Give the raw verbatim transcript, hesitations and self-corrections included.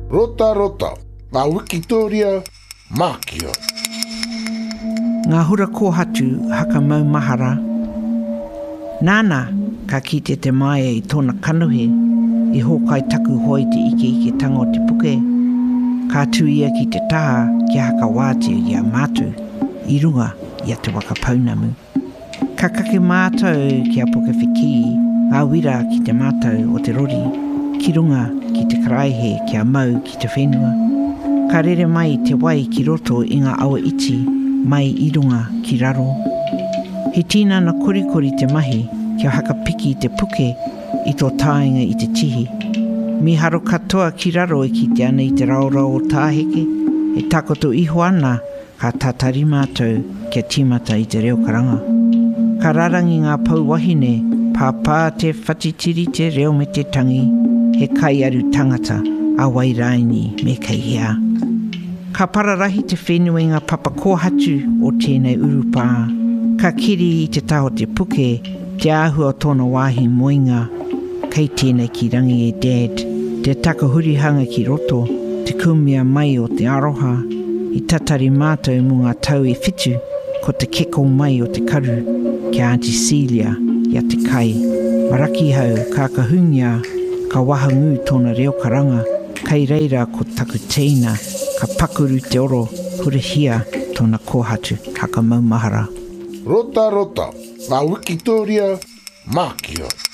Rota rota, ngā Wikitoria, mākia. Ngā hura kōhatu haka mau mahara. Nāna, ka kite te mai i tōna kanuhe, i hōkai taku hoi te ike ike tanga o te puke. Ka tū ia ki te taha ki haka wātea i a mātou, i runga i a te waka paunamu. Ka kake mātou ki a puke whiki, a wira ki te mātou o te rori, ki runga ki te karaihe ki a mau ki te whenua. Ka rere mai te wai ki roto i ngā awa iti, mai i runga ki raro. He tīna na korikori te mahi kia haka piki te puke i tō tāinga i te tihi. Mi haro katoa ki raro e ki te ana i te raorao o tāheke, e takoto iho ana ka tatari mātou kia tīmata i te reo karanga. Ka rarangi ngā pauwahine, pāpā te whatitiri te reo me te tangi, he kai aru tangata a wairaini me kei hea. Ka pararahi te whenua i ngā papa kōhatu o tēnei urupā. Ka kiri i te taho te puke, te āhua tōna wāhi moinga. Kei tēnei ki rangi e dad, te takahurihanga ki roto, te kumia mai o te aroha, i tatari mātou mō ngā tau e whitu, ko te keko mai o te karu, ki Auntie Celia, ia te kai. Maraki hau, ka kahungia, ka wahangu tōna reo karanga, kei reira ko taku tīna, ka pakuru te oro, hurihia tōna kōhatu haka maumahara. Rota rota, ngā Wikitoria, mākia.